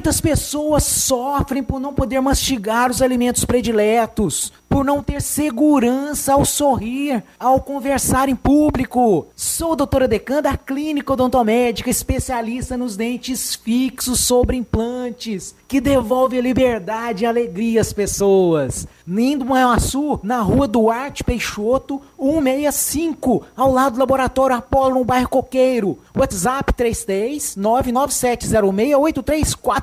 Muitas pessoas sofrem por não poder mastigar os alimentos prediletos, por não ter segurança ao sorrir, ao conversar em público. Sou a doutora Decan da Clínica Odontomédica, especialista nos dentes fixos sobre implantes, que devolve a liberdade e alegria às pessoas. Lindo Manhuaçu, na rua Duarte Peixoto, 165, ao lado do Laboratório Apolo, no bairro Coqueiro. WhatsApp 33 997068344.